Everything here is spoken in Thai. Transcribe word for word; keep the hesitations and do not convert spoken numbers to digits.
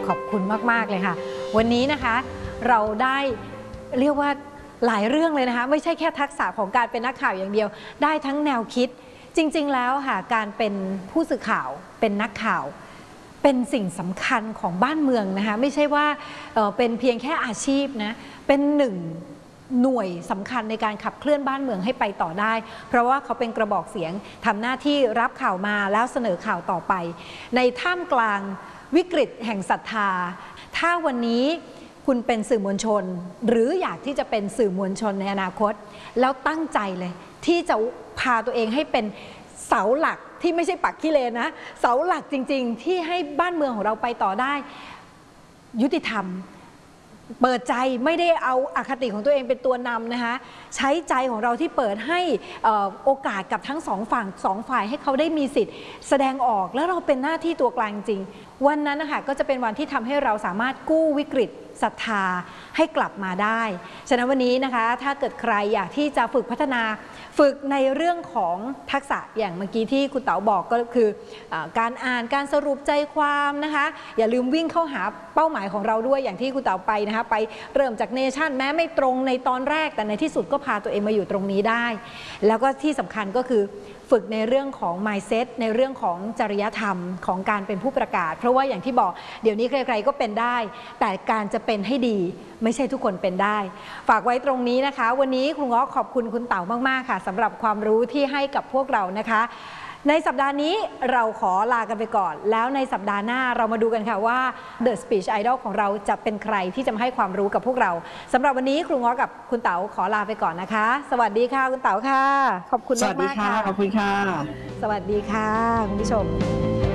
ขอบคุณมากๆเลยค่ะวันนี้นะคะเราได้เรียกว่าหลายเรื่องเลยนะคะไม่ใช่แค่ทักษะของการเป็นนักข่าวอย่างเดียวได้ทั้งแนวคิดจริงๆแล้วค่ะการเป็นผู้สื่อข่าวเป็นนักข่าวเป็นสิ่งสำคัญของบ้านเมืองนะคะไม่ใช่ว่าเอ่อเป็นเพียงแค่อาชีพนะเป็นหนึ่งหน่วยสำคัญในการขับเคลื่อนบ้านเมืองให้ไปต่อได้เพราะว่าเขาเป็นกระบอกเสียงทำหน้าที่รับข่าวมาแล้วเสนอข่าวต่อไปในท่ามกลางวิกฤตแห่งศรัทธาถ้าวันนี้คุณเป็นสื่อมวลชนหรืออยากที่จะเป็นสื่อมวลชนในอนาคตแล้วตั้งใจเลยที่จะพาตัวเองให้เป็นเสาหลักที่ไม่ใช่ปักขี้เลนนะเสาหลักจริงๆที่ให้บ้านเมืองของเราไปต่อได้ยุติธรรมเปิดใจไม่ได้เอาอคติของตัวเองเป็นตัวนำนะคะใช้ใจของเราที่เปิดให้โอกาสกับทั้งสองฝั่งสองฝ่ายให้เขาได้มีสิทธิ์แสดงออกแล้วเราเป็นหน้าที่ตัวกลางจริงวันนั้นนะคะก็จะเป็นวันที่ทำให้เราสามารถกู้วิกฤตศรัทธาให้กลับมาได้ฉะนั้นวันนี้นะคะถ้าเกิดใครอยากที่จะฝึกพัฒนาฝึกในเรื่องของทักษะอย่างเมื่อกี้ที่คุณเต๋าบอกก็คือการอ่านการสรุปใจความนะคะอย่าลืมวิ่งเข้าหาเป้าหมายของเราด้วยอย่างที่คุณเต๋าไปนะคะไปเริ่มจากเนชั่นแม้ไม่ตรงในตอนแรกแต่ในที่สุดก็พาตัวเองมาอยู่ตรงนี้ได้แล้วก็ที่สำคัญก็คือฝึกในเรื่องของ mindset ในเรื่องของจริยธรรมของการเป็นผู้ประกาศเพราะว่าอย่างที่บอกเดี๋ยวนี้ใครๆก็เป็นได้แต่การจะเป็นให้ดีไม่ใช่ทุกคนเป็นได้ฝากไว้ตรงนี้นะคะวันนี้ครูง้อขอบคุณคุณเต๋ามากๆค่ะสำหรับความรู้ที่ให้กับพวกเรานะคะในสัปดาห์นี้เราขอลากันไปก่อนแล้วในสัปดาห์หน้าเรามาดูกันค่ะว่า The Speech Idol ของเราจะเป็นใครที่จะมาให้ความรู้กับพวกเราสำหรับวันนี้ครูง้อกับคุณเต๋าขอลาไปก่อนนะคะสวัสดีค่ะคุณเต๋าค่ะขอบคุณมากๆค่ะขอบคุณค่ะสวัสดีค่ะคุณผู้ชม